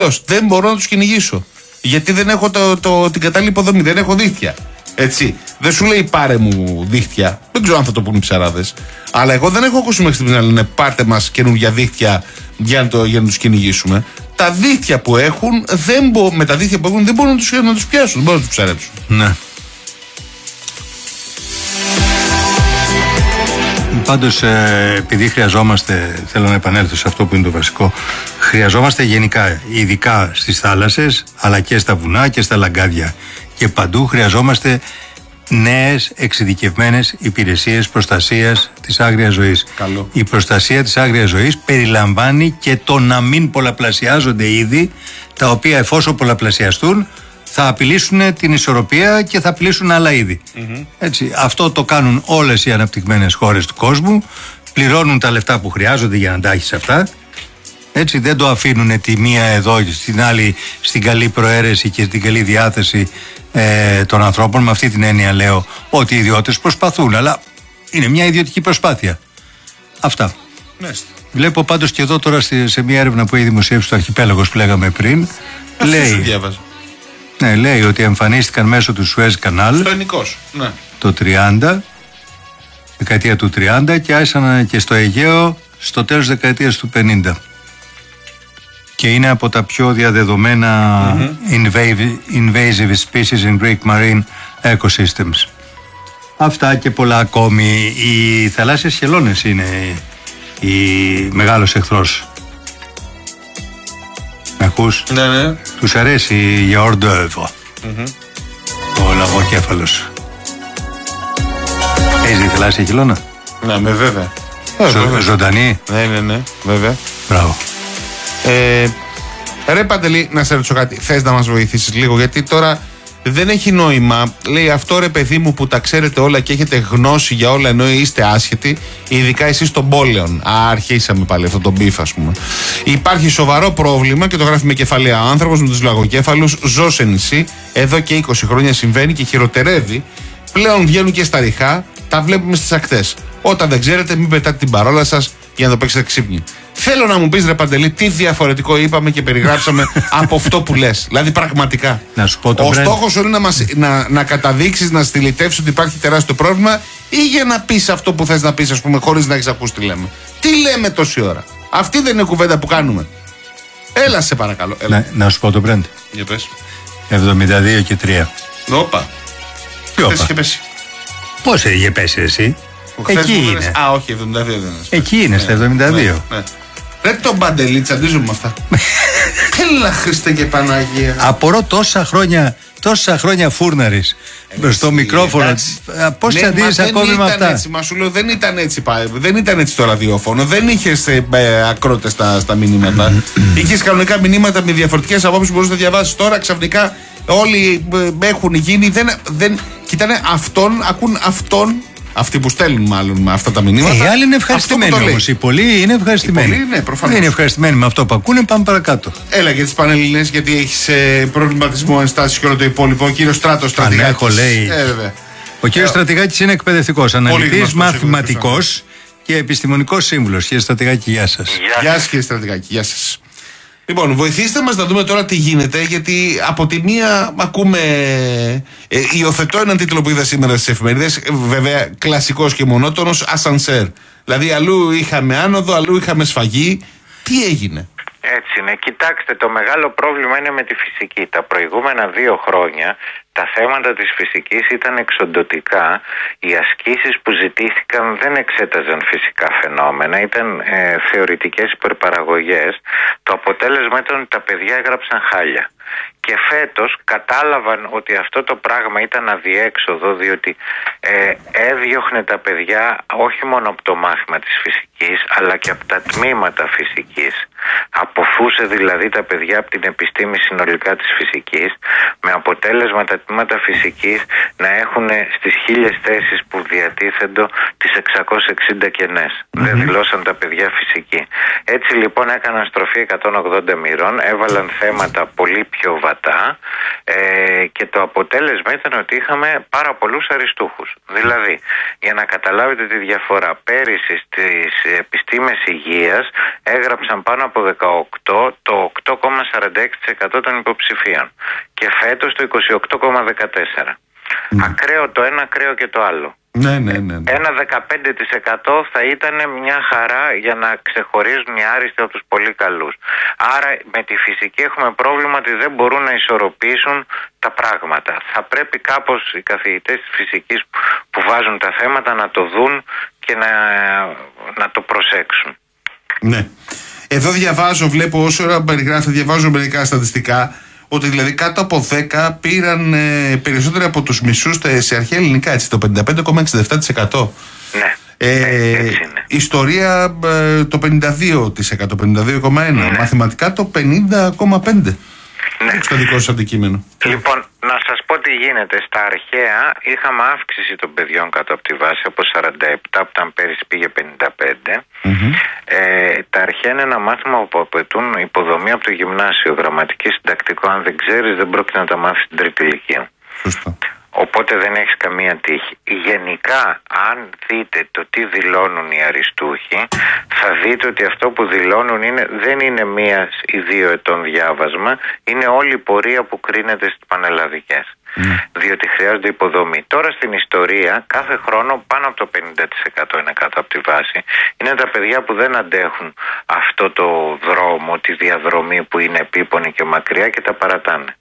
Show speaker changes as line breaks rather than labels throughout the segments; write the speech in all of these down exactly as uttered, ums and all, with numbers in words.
Δεν μπορώ να τους κυνηγήσω. Γιατί δεν έχω το, το, την κατάλληλη υποδομή, δεν έχω δίχτυα. Έτσι. Δεν σου λέει πάρε μου δίχτυα. Δεν ξέρω αν θα το πούν οι ψαράδες. Αλλά εγώ δεν έχω ακούσει μέχρι στιγμής να λένε πάρτε μας καινούργια δίχτυα για να, το, για να τους κυνηγήσουμε. Τα δίχτυα που έχουν, δεν μπο, με τα δίχτυα που έχουν δεν μπορούν να τους, να τους πιάσουν, δεν μπορούν να τους ψαρέψουν.
Ναι. Πάντως, ε, επειδή χρειαζόμαστε, θέλω να επανέλθω σε αυτό που είναι το βασικό, χρειαζόμαστε γενικά, ειδικά στις θάλασσες, αλλά και στα βουνά και στα λαγκάδια και παντού χρειαζόμαστε νέες εξειδικευμένες υπηρεσίες προστασίας της άγριας ζωής.
Καλό.
Η προστασία της άγριας ζωής περιλαμβάνει και το να μην πολλαπλασιάζονται είδη, τα οποία εφόσον πολλαπλασιαστούν θα απειλήσουν την ισορροπία και θα απειλήσουν άλλα είδη. Mm-hmm. Έτσι, αυτό το κάνουν όλες οι αναπτυγμένες χώρες του κόσμου, πληρώνουν τα λεφτά που χρειάζονται για να τα έχεις αυτά. Έτσι, δεν το αφήνουν τη μία εδώ και στην άλλη στην καλή προαίρεση και στην καλή διάθεση ε, των ανθρώπων. Με αυτή την έννοια λέω ότι οι ιδιώτες προσπαθούν, αλλά είναι μια ιδιωτική προσπάθεια. Αυτά.
Μάλιστα.
Βλέπω πάντως και εδώ τώρα σε μια έρευνα που έχει δημοσιεύσει το Αρχιπέλαγος που λέγαμε πριν.
Αυτό
λέει,
σου διάβαζα.
Ναι, λέει ότι εμφανίστηκαν μέσω του Σουέζ Κανάλ
στο Ενικός, ναι.
το τριάντα, δεκαετία του τριάντα και άρχισαν και στο Αιγαίο στο τέλος της δεκαετίας του πενήντα. Και είναι από τα πιο διαδεδομένα mm-hmm. invasive, invasive species in Greek marine ecosystems. Αυτά και πολλά ακόμη. Οι θαλάσσιες χελώνες είναι η μεγάλος εχθρός. Με ακούς?
Ναι, ναι.
Τους αρέσει η hors d'oeuvre. Mm-hmm. Ο λαγοκέφαλος. Παίζει θαλάσσια χελώνα?
Ναι, με βέβαια.
Ζω, ζωντανή?
Ναι, ναι, ναι, βέβαια.
Μπράβο.
Ε, ρε Παντελή, να σε ρωτήσω κάτι. Θες να μας βοηθήσεις λίγο? Γιατί τώρα δεν έχει νόημα. Λέει αυτό ρε παιδί μου που τα ξέρετε όλα και έχετε γνώση για όλα ενώ είστε άσχετοι, ειδικά εσείς των πόλεων. Α, αρχίσαμε πάλι αυτό το μπιφ, ας πούμε. Υπάρχει σοβαρό πρόβλημα και το γράφει με κεφαλαία. Ο άνθρωπος με τους λαγοκέφαλους ζω σε νησί. Εδώ και είκοσι χρόνια συμβαίνει και χειροτερεύει. Πλέον βγαίνουν και στα ριχά. Τα βλέπουμε στις ακτές. Όταν δεν ξέρετε, μην πετάτε την παρόλα σας για να το παίξετε ξύπνοι. Θέλω να μου πεις ρε Παντελή, τι διαφορετικό είπαμε και περιγράψαμε από αυτό που λες. Δηλαδή πραγματικά.
Να σου πω το
Ο
brand.
στόχος σου είναι να, μας, να, να καταδείξεις, να στυλιτεύσεις ότι υπάρχει τεράστιο πρόβλημα ή για να πεις αυτό που θες να πεις, ας πούμε, χωρίς να έχεις ακούσει τι λέμε. Τι λέμε τόση ώρα? Αυτή δεν είναι κουβέντα που κάνουμε. Έλα σε παρακαλώ. Έλα.
Να, να σου πω το brand.
Για πες.
εβδομήντα δύο και τρία.
Όπα.
Τι όπα?
Είχε πέσει.
Πώς είχε πέσει εσύ? Εκεί είναι.
Λες, α, όχι, εβδομήντα δύο δεν είναι.
Εκεί είναι, στα εβδομήντα δύο.
Ναι, ναι. Ρε τον Παντελή, τσαντίζουμε με αυτά. Έλα Χριστέ και Παναγία.
Απορώ τόσα χρόνια, τόσα χρόνια φούρναρης στο μικρόφωνο. Πώς τσαντίζεις ακόμη με αυτά?
Έτσι, μα σου λέω, δεν ήταν έτσι, δεν ήταν έτσι το ραδιόφωνο. Δεν είχες ε, ακρότες στα, στα μηνύματα. Είχες κανονικά μηνύματα με διαφορετικές απόψεις που μπορούσες να διαβάσεις. Τώρα ξαφνικά όλοι ε, έχουν γίνει. Δεν, δεν, κοιτάνε αυτόν, ακούν αυτόν. Αυτοί που στέλνουν μάλλον με αυτά τα μηνύματα.
Οι άλλοι είναι ευχαριστημένοι όμως. Οι πολλοί είναι ευχαριστημένοι.
Οι πολλοί, ναι, προφανώς.
Δεν είναι ευχαριστημένοι με αυτό που ακούνε, πάμε παρακάτω.
Έλα για τις Πανελληνίες, γιατί έχεις ε, προβληματισμό, ενστάσεις και όλο το υπόλοιπο. Ο κύριος Στράτος Στρατηγάκης.
Αν έχω, λέει.
Ε, βέβαια.
Ο κύριος ε, Στρατηγάκης είναι εκπαιδευτικός, αναλυτής, μαθηματικός και επιστημονικός σύμβουλος. Κύριε Στρατηγάκη, γεια σας.
Γεια σας κύριε Στρατηγάκη, γεια σας. Λοιπόν, βοηθήστε μας να δούμε τώρα τι γίνεται, γιατί από τη μία ακούμε. Ε, υιοθετώ έναν τίτλο που είδα σήμερα στις εφημερίδες, βέβαια κλασικός και μονότονος, ασανσέρ. Δηλαδή, αλλού είχαμε άνοδο, αλλού είχαμε σφαγή. Τι έγινε?
Έτσι είναι. Κοιτάξτε, το μεγάλο πρόβλημα είναι με τη φυσική. Τα προηγούμενα δύο χρόνια τα θέματα της φυσικής ήταν εξοντωτικά. Οι ασκήσεις που ζητήθηκαν δεν εξέταζαν φυσικά φαινόμενα, ήταν ε, θεωρητικές υπερπαραγωγές. Το αποτέλεσμα ήταν ότι τα παιδιά έγραψαν χάλια. Και φέτος κατάλαβαν ότι αυτό το πράγμα ήταν αδιέξοδο, διότι ε, έδιωχνε τα παιδιά όχι μόνο από το μάθημα της φυσικής, αλλά και από τα τμήματα φυσικής. Αποφούσε δηλαδή τα παιδιά από την επιστήμη συνολικά της φυσικής, με αποτέλεσμα τα τμήματα φυσικής να έχουν στις χίλιες θέσεις που διατίθεντο τις εξακόσιες εξήντα κενές. Mm-hmm. Δεν δηλώσαν τα παιδιά φυσική. Έτσι λοιπόν έκαναν στροφή εκατόν ογδόντα μοιρών, έβαλαν θέματα πολύ πιο βατά Ε, και το αποτέλεσμα ήταν ότι είχαμε πάρα πολλούς αριστούχους. Δηλαδή, για να καταλάβετε τη διαφορά, πέρυσι στις επιστήμες υγείας έγραψαν πάνω από δεκαοκτώ, το οκτώ κόμμα σαράντα έξι τοις εκατό των υποψηφίων και φέτος το είκοσι οκτώ κόμμα δεκατέσσερα τοις εκατό. Mm. Ακραίο το ένα, ακραίο και το άλλο.
Ναι, ναι, ναι, ναι.
Ένα δεκαπέντε τοις εκατό θα ήταν μια χαρά για να ξεχωρίζουν οι άριστοι από τους πολύ καλούς. Άρα με τη φυσική έχουμε πρόβλημα ότι δεν μπορούν να ισορροπήσουν τα πράγματα. Θα πρέπει κάπως οι καθηγητές της φυσικής που βάζουν τα θέματα να το δουν και να, να το προσέξουν.
Ναι. Εδώ διαβάζω, βλέπω όσο ώρα περιγράφει, διαβάζω μερικά στατιστικά, ότι δηλαδή κάτω από δέκα πήραν ε, περισσότεροι από τους μισούς σε αρχαία ελληνικά, έτσι, το πενήντα πέντε κόμμα εξήντα επτά τοις εκατό.
Ναι,
ε, έτσι είναι. Ιστορία ε, το πενήντα δύο τοις εκατό, πενήντα δύο κόμμα ένα τοις εκατό. Ναι. Μαθηματικά το πενήντα κόμμα πέντε τοις εκατό. Ναι. Στο δικό σας αντικείμενο. Λοιπόν,
να σας πω τι γίνεται. Στα αρχαία είχαμε αύξηση των παιδιών κάτω από τη βάση από σαράντα επτά που ήταν πέρυσι πήγε πενήντα πέντε. Mm-hmm. Ε, τα αρχαία είναι ένα μάθημα που απαιτούν υποδομή από το γυμνάσιο, γραμματική, συντακτικό. Αν δεν ξέρεις δεν πρόκειται να τα μάθεις στην τρίτη ηλικία.
Σωστό.
Οπότε δεν έχεις καμία τύχη. Γενικά, αν δείτε το τι δηλώνουν οι αριστούχοι, θα δείτε ότι αυτό που δηλώνουν είναι, δεν είναι μία ή δύο ετών διάβασμα, είναι όλη η πορεία που κρίνεται στις πανελλαδικές. Mm. Διότι χρειάζονται υποδομή. Τώρα στην ιστορία, κάθε χρόνο πάνω από το πενήντα τοις εκατό είναι κάτω από τη βάση. Είναι τα παιδιά που δεν αντέχουν αυτό το δρόμο, τη διαδρομή που είναι επίπονη και μακριά και τα παρατάνε.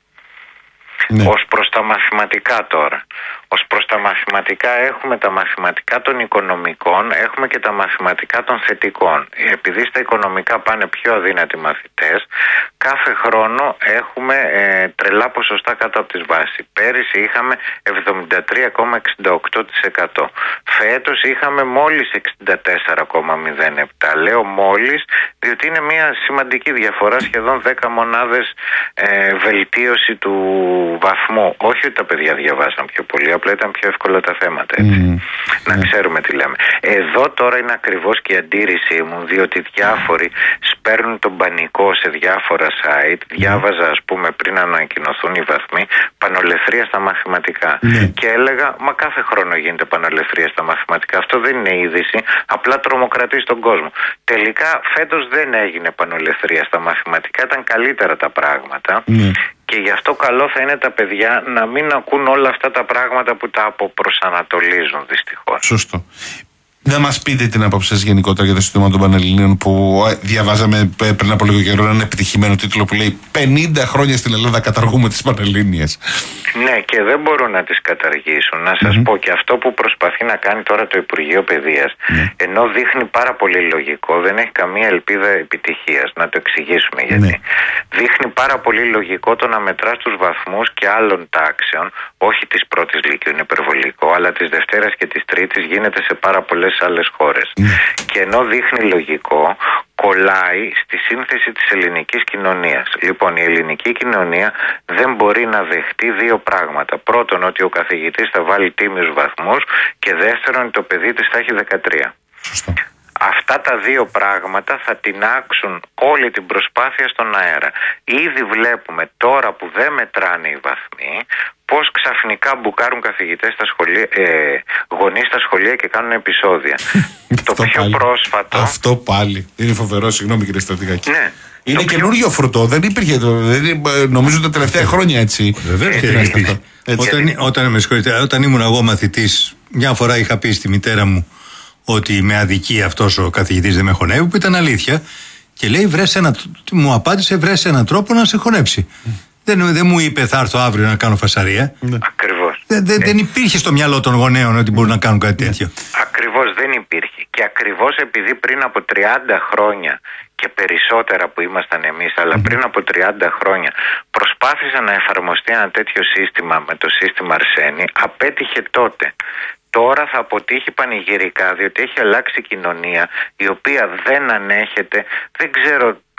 Ναι. Ως προς τα μαθηματικά τώρα. Ως προς τα μαθηματικά έχουμε τα μαθηματικά των οικονομικών, έχουμε και τα μαθηματικά των θετικών. Επειδή στα οικονομικά πάνε πιο αδύνατοι μαθητές, κάθε χρόνο έχουμε ε, τρελά ποσοστά κάτω από τις βάσεις. Πέρυσι είχαμε εβδομήντα τρία κόμμα εξήντα οκτώ τοις εκατό. Φέτος είχαμε μόλις εξήντα τέσσερα κόμμα μηδέν επτά. Λέω μόλις, διότι είναι μια σημαντική διαφορά, σχεδόν δέκα μονάδες ε, βελτίωση του βαθμού. Όχι ότι τα παιδιά διαβάσαν πιο πολύ, απλά ήταν πιο εύκολα τα θέματα, έτσι. Mm. Να mm. ξέρουμε τι λέμε. Εδώ τώρα είναι ακριβώς και η αντίρρησή μου, διότι διάφοροι σπέρνουν τον πανικό σε διάφορα site. Mm. Διάβαζα, ας πούμε, πριν ανακοινωθούν οι βαθμοί, πανολεθρία στα μαθηματικά. Mm. Και έλεγα, μα κάθε χρόνο γίνεται πανολεθρία στα μαθηματικά. Αυτό δεν είναι είδηση, απλά τρομοκρατεί στον κόσμο. Τελικά, φέτος δεν έγινε πανολεθρία στα μαθηματικά, ήταν καλύτερα τα πράγματα. Mm. Και γι' αυτό καλό θα είναι τα παιδιά να μην ακούν όλα αυτά τα πράγματα που τα αποπροσανατολίζουν, δυστυχώς.
Σωστό. Να μας πείτε την άποψη σας γενικότερα για το σύστημα των Πανελληνίων που διαβάζαμε πριν από λίγο καιρό έναν επιτυχημένο τίτλο που λέει πενήντα χρόνια στην Ελλάδα καταργούμε τις Πανελλήνιες.
Ναι, και δεν μπορούν να τις καταργήσουν. Να σας mm-hmm. πω και αυτό που προσπαθεί να κάνει τώρα το Υπουργείο Παιδείας, mm-hmm. ενώ δείχνει πάρα πολύ λογικό, δεν έχει καμία ελπίδα επιτυχίας. Να το εξηγήσουμε γιατί. Mm-hmm. Δείχνει πάρα πολύ λογικό το να μετράς τους βαθμούς και άλλων τάξεων, όχι της πρώτης λυκείου, είναι υπερβολικό, αλλά της Δευτέρας και της Τρίτης γίνεται σε πάρα πολλές άλλες χώρες. Mm. Και ενώ δείχνει λογικό, κολλάει στη σύνθεση της ελληνικής κοινωνίας. Λοιπόν, η ελληνική κοινωνία δεν μπορεί να δεχτεί δύο πράγματα. Πρώτον, ότι ο καθηγητής θα βάλει τίμιους βαθμούς και δεύτερον, ότι το παιδί της θα έχει δεκατρία.
Σωστό.
Αυτά τα δύο πράγματα θα τινάξουν όλη την προσπάθεια στον αέρα. Ήδη βλέπουμε τώρα που δεν μετράνε οι βαθμοί, πώς ξαφνικά μπουκάρουν καθηγητές στα σχολεία, ε, γονείς στα σχολεία και κάνουν επεισόδια. Το πιο πάλι. πρόσφατο...
Αυτό πάλι. Είναι φοβερό, συγγνώμη κύριε Στρατηγάκη.
Ναι.
Είναι καινούριο πιο... φρουτό, δεν υπήρχε, δεν, νομίζω τα τελευταία χρόνια έτσι.
Βεβαίως και δεν υπήρχε. Όταν, όταν, όταν, όταν ήμουν εγώ μαθητής, μια φορά είχα πει στη μητέρα μου ότι με αδικεί αυτός ο καθηγητής δεν με χωνεύει, που ήταν αλήθεια. Και λέει, βρες ένα, μου απάντησε, βρες έναν τρόπο να σε χωνέψει. Mm. Δεν, δεν μου είπε, θα έρθω αύριο να κάνω φασαρία.
Mm. Ακριβώς.
Δεν, δεν, ε. δεν υπήρχε στο μυαλό των γονέων ότι μπορούν να κάνουν κάτι τέτοιο.
Ακριβώς δεν υπήρχε. Και ακριβώς επειδή πριν από τριάντα χρόνια και περισσότερα που ήμασταν εμείς, αλλά mm. πριν από τριάντα χρόνια προσπάθησε να εφαρμοστεί ένα τέτοιο σύστημα με το σύστημα Αρσένη, απέτυχε τότε. Τώρα θα αποτύχει πανηγυρικά, διότι έχει αλλάξει η κοινωνία, η οποία δεν ανέχεται, δεν ξέρω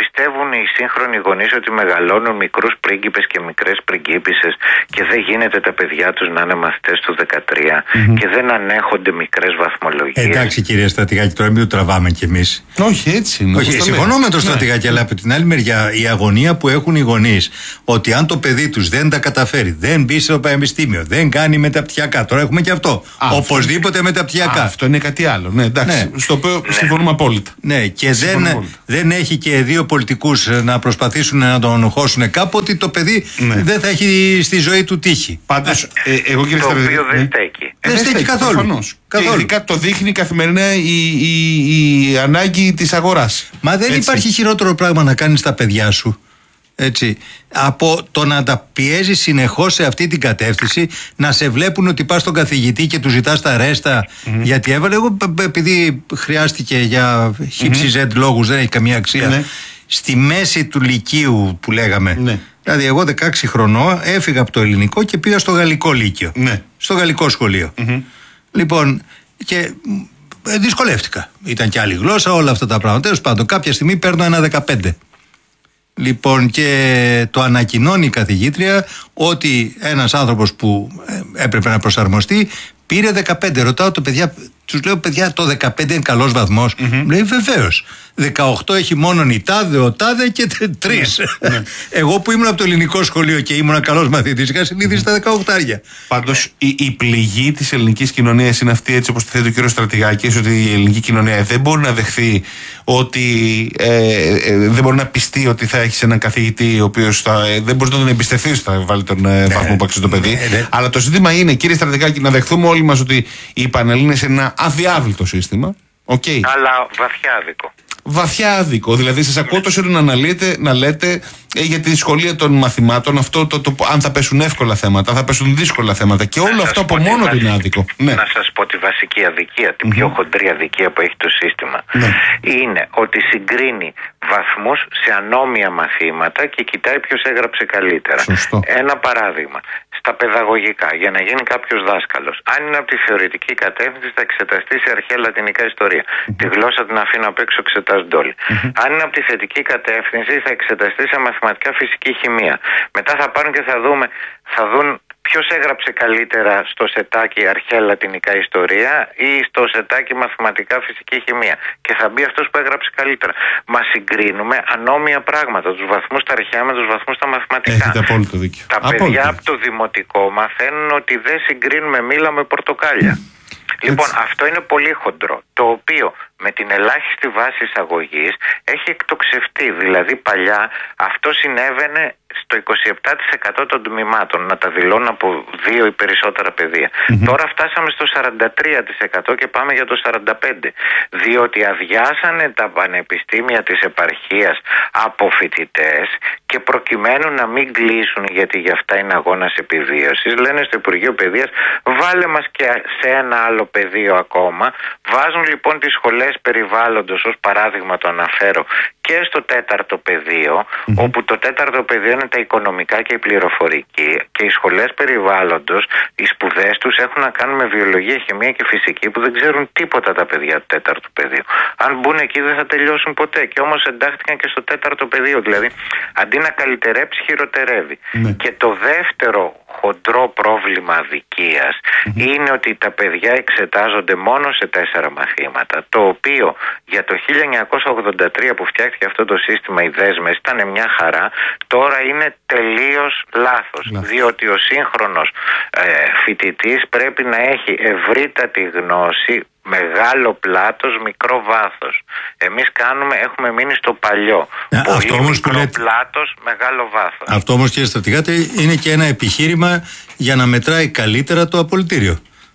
πιστεύουν οι σύγχρονοι γονείς ότι μεγαλώνουν μικρούς πρίγκιπες και μικρές πριγκίπισσες και δεν γίνεται τα παιδιά τους να είναι μαθητές του δεκατρία mm-hmm. και δεν ανέχονται μικρές βαθμολογίες.
Εντάξει κύριε Στρατηγάκη, τώρα μην το τραβάμε κι εμείς.
Όχι, έτσι είναι.
Όχι, συμφωνώ με τον Στρατηγάκη, ναι. Αλλά από την άλλη μεριά η αγωνία που έχουν οι γονείς ότι αν το παιδί τους δεν τα καταφέρει, δεν μπει στο πανεπιστήμιο, δεν κάνει μεταπτυχιακά. Τώρα έχουμε και αυτό. Α, Οπωσδήποτε αυτό... μεταπτυχιακά.
Α, αυτό είναι κάτι άλλο. Ναι, εντάξει. Ναι. Στο οποίο ναι. συμφωνούμε απόλυτα.
Ναι, και δεν, δεν έχει και δύο πολιτικούς να προσπαθήσουν να τον χώσουν κάπου ότι το παιδί ναι. δεν θα έχει στη ζωή του τύχη.
Πάντως, ε, εγώ κύριε
το οποίο δεν στέκει.
Δεν στέκει καθόλου. καθόλου.
Και ειδικά το δείχνει καθημερινά η, η, η ανάγκη της αγοράς.
Μα δεν έτσι. Υπάρχει χειρότερο πράγμα να κάνεις τα παιδιά σου. Έτσι, από το να τα πιέζει συνεχώς σε αυτή την κατεύθυνση, να σε βλέπουν ότι πας στον καθηγητή και του ζητάς τα ρέστα mm-hmm. γιατί έβαλε. Εγώ επειδή χρειάστηκε για χύψη mm-hmm. λόγους, δεν έχει καμία αξία. Mm-hmm. Στη μέση του λυκείου που λέγαμε. Mm-hmm. Δηλαδή, εγώ δεκαέξι χρονών έφυγα από το ελληνικό και πήγα στο γαλλικό λύκειο. Mm-hmm. Στο γαλλικό σχολείο. Mm-hmm. Λοιπόν, και ε, δυσκολεύτηκα. Ήταν και άλλη γλώσσα, όλα αυτά τα πράγματα. Τέλος πάντων, κάποια στιγμή παίρνω ένα δεκαπέντε. Λοιπόν, και το ανακοινώνει η καθηγήτρια ότι ένας άνθρωπος που έπρεπε να προσαρμοστεί πήρε δεκαπέντε. Ρωτάω το παιδιά, τους λέω παιδιά, το δεκαπέντε είναι καλός βαθμός. Mm-hmm. Μου λέει βεβαίως. δεκαοκτώ έχει μόνον η τάδε, ο τάδε και τρεις. Ναι. Εγώ που ήμουν από το ελληνικό σχολείο και ήμουν καλός μαθητής, είχα συνήθισει τα δεκαοκτάρια.
Πάντως η, η πληγή της ελληνικής κοινωνίας είναι αυτή, έτσι όπως τη θέτει ο κύριος Στρατηγάκης, ότι η ελληνική κοινωνία δεν μπορεί να δεχθεί ότι ε, ε, δεν μπορεί να πιστεί ότι θα έχει έναν καθηγητή ο οποίος θα, ε, δεν μπορεί να τον εμπιστευτεί, θα βάλει τον ε, ναι, βαθμό που αξίζει το παιδί. Ναι, ναι. Αλλά το ζήτημα είναι, κύριε Στρατηγάκη, να δεχθούμε όλοι μας ότι οι Πανελλήνες είναι ένα αδιάβλητο σύστημα. Okay.
Αλλά βαθιά άδικο.
Βαθιά άδικο. Δηλαδή, σας ακούω τόσο να αναλύετε, να λέτε ε, για τη δυσκολία των μαθημάτων, αυτό το, το, το, αν θα πέσουν εύκολα θέματα, θα πέσουν δύσκολα θέματα. Και όλο αυτό από μόνο του είναι άδικο. Ναι.
Να σας πω τη βασική αδικία, την mm-hmm. πιο χοντρή αδικία που έχει το σύστημα. Ναι. Είναι ότι συγκρίνει βαθμούς σε ανώμια μαθήματα και κοιτάει ποιος έγραψε καλύτερα.
Σωστό.
Ένα παράδειγμα. Στα παιδαγωγικά, για να γίνει κάποιος δάσκαλος, αν είναι από τη θεωρητική κατεύθυνση, θα εξεταστεί σε αρχαία λατινικά ιστορία. Mm-hmm. Τη γλώσσα την αφήνω απ' έξω, εξετάζονται όλοι. Mm-hmm. Αν είναι από τη θετική κατεύθυνση, θα εξεταστεί σε μαθηματικά, φυσική, χημεία. Μετά θα πάρουν και θα δούμε, θα δουν ποιος έγραψε καλύτερα στο σετάκι αρχαία λατινικά ιστορία ή στο σετάκι μαθηματικά, φυσική, χημεία. Και θα μπει αυτός που έγραψε καλύτερα. Μα συγκρίνουμε ανώμια πράγματα. Τους βαθμούς στα αρχαία με τους βαθμούς στα μαθηματικά.
Έχετε απόλυτο δίκιο.
Τα απόλυτο παιδιά δίκιο. Από το δημοτικό μαθαίνουν ότι δεν συγκρίνουμε μήλα με πορτοκάλια. Λοιπόν, έτσι. Αυτό είναι πολύ χοντρό, το οποίο με την ελάχιστη βάση εισαγωγής έχει εκτοξευτεί. Δηλαδή παλιά αυτό συνέβαινε στο είκοσι επτά τοις εκατό των τμήματων, να τα δηλώνουν από δύο ή περισσότερα παιδεία. Mm-hmm. Τώρα φτάσαμε στο σαράντα τρία τοις εκατό και πάμε για το σαράντα πέντε τοις εκατό. Διότι αδειάσανε τα πανεπιστήμια της επαρχίας από φοιτητές και προκειμένου να μην κλείσουν, γιατί γι' αυτά είναι αγώνας επιβίωσης, λένε στο Υπουργείο Παιδείας βάλε μας και σε ένα άλλο πεδίο ακόμα. Βάζουν λοιπόν τις σχολές περιβάλλοντος, ως παράδειγμα το αναφέρω, και στο τέταρτο πεδίο, mm-hmm. όπου το τέταρτο πεδίο είναι τα οικονομικά και η πληροφορική, και οι σχολές περιβάλλοντος, οι σπουδές τους έχουν να κάνουν με βιολογία, χημεία και φυσική, που δεν ξέρουν τίποτα τα παιδιά του τέταρτου πεδίου. Αν μπουν εκεί δεν θα τελειώσουν ποτέ, και όμως εντάχθηκαν και στο τέταρτο πεδίο. Δηλαδή, αντί να καλυτερέψει, χειροτερεύει. Mm-hmm. Και το δεύτερο χοντρό πρόβλημα αδικίας mm-hmm. είναι ότι τα παιδιά εξετάζονται μόνο σε τέσσερα μαθήματα, το οποίο για το χίλια εννιακόσια ογδόντα τρία που φτιάχτηκε αυτό το σύστημα, οι δέσμες, ήταν μια χαρά. Τώρα είναι τελείως λάθος, λάθος. Διότι ο σύγχρονος ε, φοιτητής πρέπει να έχει ευρύτατη γνώση, μεγάλο πλάτος, μικρό βάθος. Εμείς κάνουμε, έχουμε μείνει στο παλιό.
Ε,
Πολύ
αυτό όμως
μικρό
λέτε...
πλάτος, μεγάλο βάθος.
Αυτό όμως, κύριε Στρατηγάτη, είναι και ένα επιχείρημα για να μετράει καλύτερα το απολυτήριο.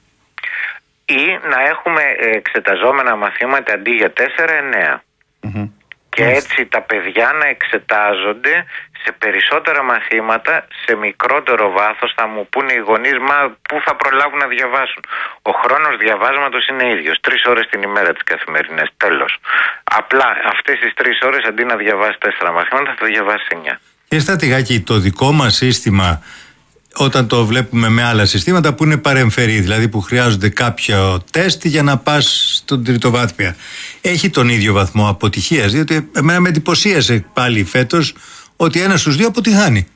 Ή να έχουμε εξεταζόμενα μαθήματα αντί για τέσσερα, εννέα. Mm-hmm. Και έτσι τα παιδιά να εξετάζονται σε περισσότερα μαθήματα, σε μικρότερο βάθος. Θα μου πούνε οι γονείς, μα πού θα προλάβουν να διαβάσουν. Ο χρόνος διαβάσματος είναι ίδιος, τρεις ώρες την ημέρα τις καθημερινές, τέλος. Απλά αυτές τις τρεις ώρες αντί να διαβάσει τέσσερα μαθήματα θα το διαβάσει εννιά.
Κύριε Στρατηγάκη, το δικό μας σύστημα όταν το βλέπουμε με άλλα συστήματα που είναι παρεμφερή, δηλαδή που χρειάζονται κάποιο τεστ για να πας στον τριτοβάθμια. Έχει τον ίδιο βαθμό αποτυχίας, διότι εμένα με εντυπωσίασε πάλι φέτος ότι ένας στους δύο αποτυχάνει.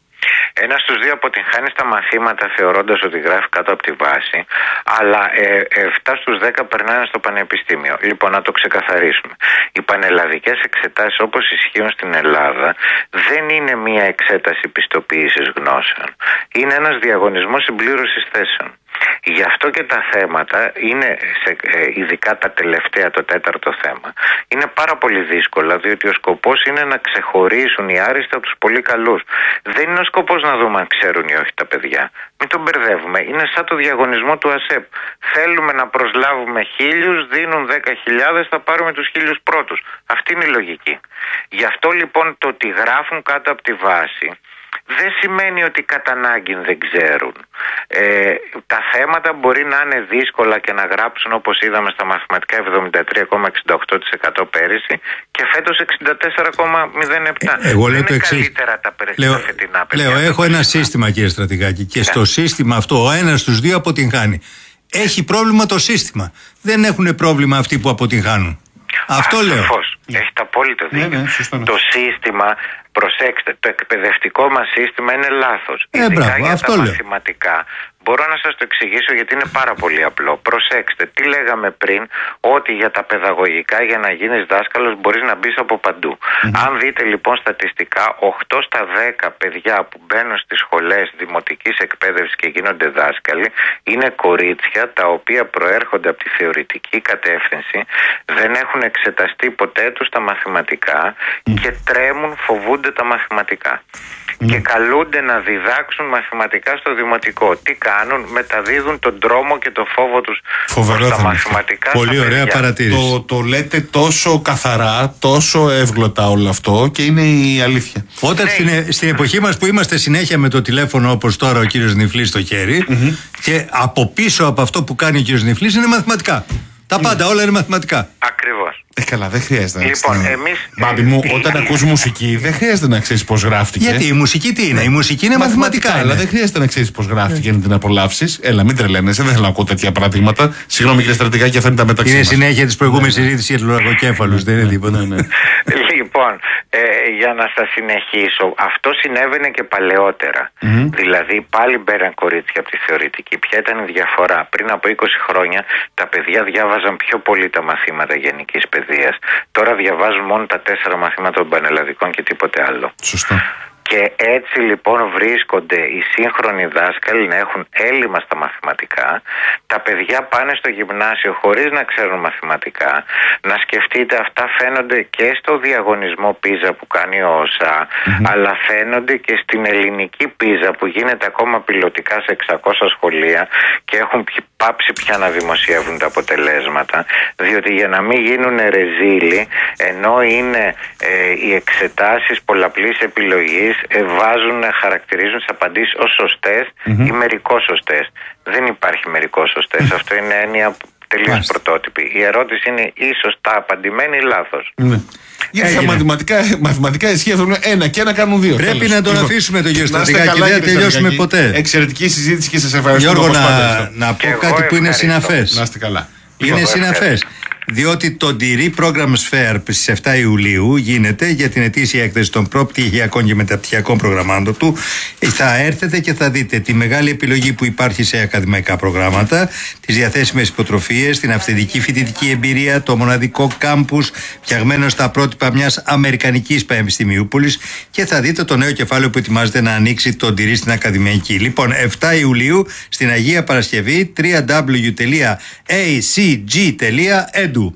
Ένα στους δύο αποτυγχάνει στα μαθήματα θεωρώντας ότι γράφει κάτω από τη βάση, αλλά ε, εφτά στους δέκα περνάνε στο πανεπιστήμιο. Λοιπόν, να το ξεκαθαρίσουμε. Οι πανελλαδικές εξετάσεις όπως ισχύουν στην Ελλάδα δεν είναι μία εξέταση πιστοποίησης γνώσεων. Είναι ένας διαγωνισμός συμπλήρωσης θέσεων. Γι' αυτό και τα θέματα είναι, σε, ε, ειδικά τα τελευταία, το τέταρτο θέμα, είναι πάρα πολύ δύσκολα, διότι ο σκοπός είναι να ξεχωρίσουν οι άριστοι από τους πολύ καλούς. Δεν είναι ο σκοπός να δούμε αν ξέρουν ή όχι τα παιδιά. Μην τον μπερδεύουμε. Είναι σαν το διαγωνισμό του ΑΣΕΠ. Θέλουμε να προσλάβουμε χίλιους, δίνουν δέκα χιλιάδες, θα πάρουμε τους χίλιους πρώτους. Αυτή είναι η λογική. Γι' αυτό λοιπόν το ότι γράφουν κάτω από τη βάση δεν σημαίνει ότι κατά ανάγκη δεν ξέρουν. Ε, τα θέματα μπορεί να είναι δύσκολα και να γράψουν, όπως είδαμε στα μαθηματικά, εβδομήντα τρία κόμμα εξήντα οκτώ τοις εκατό πέρυσι και φέτος εξήντα τέσσερα κόμμα μηδέν επτά.
Ε, εγώ λέω
δεν
το
είναι
εξής.
Καλύτερα τα
λέω,
φετινά παιδιά.
Λέω, έχω ένα σύστημα, κύριε Στρατηγάκη, και ναι. Στο σύστημα αυτό ο ένας στους δύο αποτυγχάνει. Έχει πρόβλημα το σύστημα. Δεν έχουν πρόβλημα αυτοί που αποτυγχάνουν. Αυτό λέω.
Έχετε απόλυτο δίκιο. Ναι, ναι, το σύστημα, προσέξτε, το εκπαιδευτικό μας σύστημα είναι λάθος.
Ε,
Ειδικά
μπράβο,
για
αυτό
τα
λέω.
μαθηματικά. Μπορώ να σας το εξηγήσω γιατί είναι πάρα πολύ απλό. Προσέξτε, τι λέγαμε πριν, ότι για τα παιδαγωγικά για να γίνεις δάσκαλος μπορείς να μπεις από παντού. Mm-hmm. Αν δείτε λοιπόν στατιστικά, οκτώ στα δέκα παιδιά που μπαίνουν στις σχολές δημοτικής εκπαίδευσης και γίνονται δάσκαλοι είναι κορίτσια τα οποία προέρχονται από τη θεωρητική κατεύθυνση, δεν έχουν εξεταστεί ποτέ τους τα μαθηματικά mm-hmm. και τρέμουν, φοβούνται τα μαθηματικά. Mm. Και καλούνται να διδάξουν μαθηματικά στο δημοτικό. Τι κάνουν, μεταδίδουν τον τρόμο και το φόβο τους στα μαθηματικά.
Πολύ ωραία παρατήρηση.
Το, το λέτε τόσο καθαρά, τόσο εύγλωτα όλο αυτό και είναι η αλήθεια.
Όταν ναι. στην, στην εποχή μας που είμαστε συνέχεια με το τηλέφωνο όπως τώρα ο κύριος Νιφλής στο χέρι mm-hmm. και από πίσω από αυτό που κάνει ο κύριος Νιφλής είναι μαθηματικά. Τα πάντα, mm. όλα είναι μαθηματικά.
Ακριβώς.
Ε, καλά, δεν χρειάζεται να
λοιπόν,
ξέρεις.
Εμείς...
Μπάμπη μου, ε, όταν ε, ακούς ε, μουσική, δεν χρειάζεται να ξέρεις πώς γράφτηκε.
Γιατί η μουσική τι είναι, η μουσική είναι μαθηματικά. μαθηματικά
αλλά δεν χρειάζεται να ξέρεις πώς γράφτηκε για να την απολαύσεις. Έλα, μην τρελαίνεσαι, δεν θέλω να ακούω τέτοια παραδείγματα. Συγγνώμη, κύριε Στρατηγάκη, αυτά είναι τα μεταξύ.
Είναι συνέχεια της προηγούμενης συζήτησης για τους λογοκέφαλους, δεν είναι τίποτα.
Λοιπόν, ε, για να σας συνεχίσω, αυτό συνέβαινε και παλαιότερα. Mm-hmm. Δηλαδή, πάλι μπαίναν κορίτσια από τη θεωρητική. Ποια ήταν η διαφορά? Πριν από είκοσι χρόνια, τα παιδιά διάβαζαν πιο πολύ τα μαθήματα γενικής παιδείας. Τώρα διαβάζουν μόνο τα τέσσερα μαθήματα των πανελλαδικών και τίποτε άλλο.
Σωστό.
Και έτσι λοιπόν βρίσκονται οι σύγχρονοι δάσκαλοι να έχουν έλλειμμα στα μαθηματικά. Τα παιδιά πάνε στο γυμνάσιο χωρίς να ξέρουν μαθηματικά. Να σκεφτείτε, αυτά φαίνονται και στο διαγωνισμό πίζα που κάνει ο ΩΣΑ, mm-hmm. αλλά φαίνονται και στην ελληνική πίζα που γίνεται ακόμα πιλωτικά σε εξακόσια σχολεία και έχουν πάψει πια να δημοσιεύουν τα αποτελέσματα, διότι για να μην γίνουν ρεζίλοι, ενώ είναι ε, οι εξετάσεις πολλαπλής επιλογής, ε, βάζουν, χαρακτηρίζουν τις απαντήσεις ως σωστές mm-hmm. ή μερικώς σωστές. Δεν υπάρχει μερικώς σωστές. Mm-hmm. Αυτό είναι έννοια τελείως πρωτότυπη. Η ερώτηση είναι ή σωστά απαντημένη ή λάθος.
Mm-hmm. Γιατί στα μαθηματικά, μαθηματικά ισχύει αυτό. Ένα και ένα κάνουν δύο.
Πρέπει
τέλος.
να τον
Λοιπόν,
αφήσουμε τον κύριο Στρατηγάκη. Δεν θα τελειώσουμε ποτέ.
Εξαιρετική συζήτηση και σας ευχαριστώ.
Γιώργο, να, να πω και κάτι που είναι συναφές.
Να είστε καλά.
Είναι συναφές. Διότι το Ντυρί Program Sphere στις εφτά Ιουλίου γίνεται για την ετήσια έκθεση των προπτυχιακών και μεταπτυχιακών προγραμμάτων του. Θα έρθετε και θα δείτε τη μεγάλη επιλογή που υπάρχει σε ακαδημαϊκά προγράμματα, τις διαθέσιμες υποτροφίες, την αυθεντική φοιτητική εμπειρία, το μοναδικό κάμπους φτιαγμένο στα πρότυπα μιας αμερικανικής πανεπιστημιούπολης και θα δείτε το νέο κεφάλαιο που ετοιμάζεται να ανοίξει το Ντυρί στην ακαδημαϊκή. Λοιπόν, εφτά Ιουλίου στην Αγία Παρασκευή, double-u double-u double-u τελεία a c g τελεία e d u.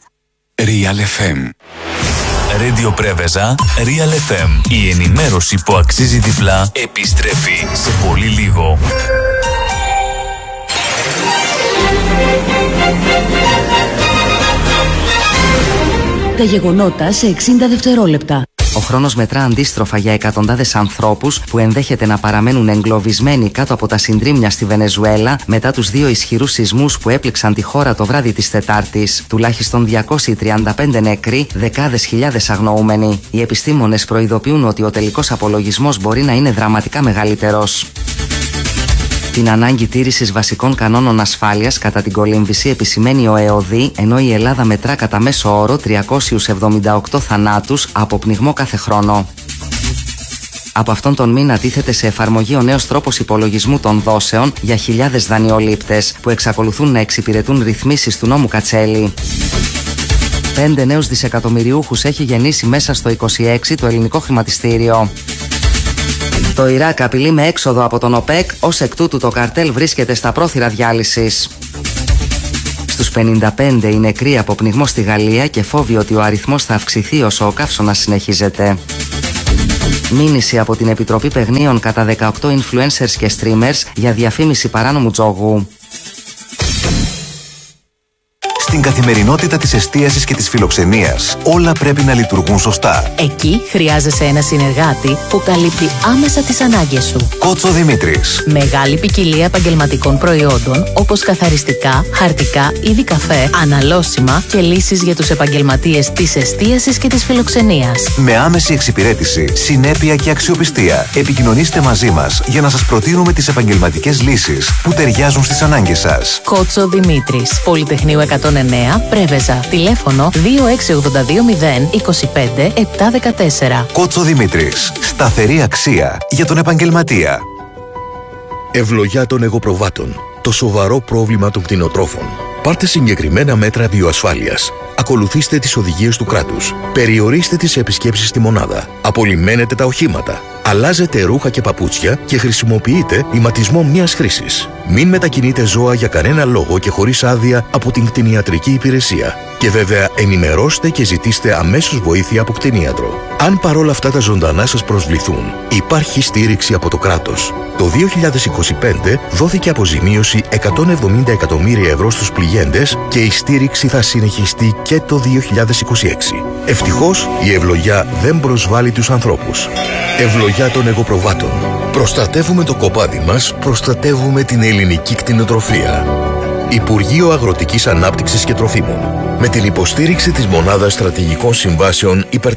Real εφ εμ. Radio Πρέβεζα, Real εφ εμ. Η ενημέρωση που αξίζει διπλά επιστρέφει σε πολύ λίγο.
Τα γεγονότα σε εξήντα δευτερόλεπτα. Ο χρόνος μετρά αντίστροφα για εκατοντάδες ανθρώπους που ενδέχεται να παραμένουν εγκλωβισμένοι κάτω από τα συντρίμμια στη Βενεζουέλα μετά τους δύο ισχυρούς σεισμούς που έπληξαν τη χώρα το βράδυ της Τετάρτης. Τουλάχιστον διακόσιοι τριάντα πέντε νεκροί, δεκάδες χιλιάδες αγνοούμενοι. Οι επιστήμονες προειδοποιούν ότι ο τελικός απολογισμός μπορεί να είναι δραματικά μεγαλύτερος. Την ανάγκη τήρησης βασικών κανόνων ασφάλειας κατά την κολύμβηση επισημαίνει ο ΕΟΔΗ, ενώ η Ελλάδα μετρά κατά μέσο όρο τριακόσιους εβδομήντα οκτώ θανάτους από πνιγμό κάθε χρόνο. Από αυτόν τον μήνα τίθεται σε εφαρμογή ο νέος τρόπος υπολογισμού των δόσεων για χιλιάδες δανειολήπτες που εξακολουθούν να εξυπηρετούν ρυθμίσεις του νόμου Κατσέλη. Πέντε νέους δισεκατομμυριούχους έχει γεννήσει μέσα στο είκοσι έξι το ελληνικό χρηματιστήριο. Το Ιράκ απειλεί με έξοδο από τον ΟΠΕΚ, ως εκ τούτου το καρτέλ βρίσκεται στα πρόθυρα διάλυσης. Στους πενήντα πέντε οι νεκροί από πνιγμό στη Γαλλία και φόβοι ότι ο αριθμός θα αυξηθεί όσο ο καύσωνας συνεχίζεται. Μήνυση από την Επιτροπή Παιγνίων κατά δεκαοκτώ influencers και streamers για διαφήμιση παράνομου τζόγου.
Στην καθημερινότητα της εστίασης και της φιλοξενίας, όλα πρέπει να λειτουργούν σωστά.
Εκεί χρειάζεσαι ένα συνεργάτη που καλύπτει άμεσα τις ανάγκες σου.
Κότσο Δημήτρης.
Μεγάλη ποικιλία επαγγελματικών προϊόντων, όπως καθαριστικά, χαρτικά, είδη καφέ, αναλώσιμα και λύσεις για τους επαγγελματίες της εστίασης και της φιλοξενίας.
Με άμεση εξυπηρέτηση, συνέπεια και αξιοπιστία, επικοινωνήστε μαζί μας για να σας προτείνουμε τις επαγγελματικές λύσεις που ταιριάζουν στις ανάγκες σας.
Κότσο Δημήτρης. Πολυτεχνείου εκατόν εννέα, Πρέβεζα. Τηλέφωνο δύο έξι ογδόντα δύο μηδέν είκοσι πέντε επτακόσια δεκατέσσερα.
Κότσο Δημήτρης. Σταθερή αξία για τον επαγγελματία.
Ευλογιά των εγωπροβάτων. Το σοβαρό πρόβλημα των κτηνοτρόφων. Πάρτε συγκεκριμένα μέτρα βιοασφάλειας. Ακολουθήστε τις οδηγίες του κράτους. Περιορίστε τις επισκέψεις στη μονάδα. Απολυμμένετε τα οχήματα. Αλλάζετε ρούχα και παπούτσια και χρησιμοποιείτε ηματισμό μιας χρήσης. Μην μετακινείτε ζώα για κανένα λόγο και χωρίς άδεια από την κτηνιατρική υπηρεσία. Και βέβαια ενημερώστε και ζητήστε αμέσως βοήθεια από κτηνίατρο. Αν παρόλα αυτά τα ζωντανά σας προσβληθούν, υπάρχει στήριξη από το κράτος. Το δύο χιλιάδες είκοσι πέντε δόθηκε αποζημίωση εκατόν εβδομήντα εκατομμύρια ευρώ στους πληγέντες και η στήριξη θα συνεχιστεί και το δύο χιλιάδες είκοσι έξι. Ευτυχώς η ευλογιά δεν προσβάλλει τους ανθρώπους. Ευλογιά των εγωπροβάτων. Προστατεύουμε το κοπάδι μας, προστατεύουμε την ελληνική κτηνοτροφία. Υπουργείο Αγροτικής Ανάπτυξης και Τροφίμων. Με την υποστήριξη της Μονάδας Στρατηγικών Συμβάσεων υπέρ